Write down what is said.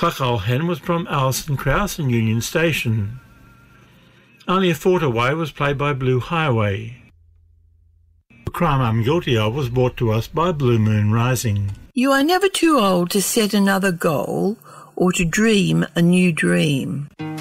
Cluckhole Hen was from Alison Krauss and Union Station. Only a Thought Away was played by Blue Highway. The Crime I'm Guilty Of was brought to us by Blue Moon Rising. You are never too old to set another goal or to dream a new dream.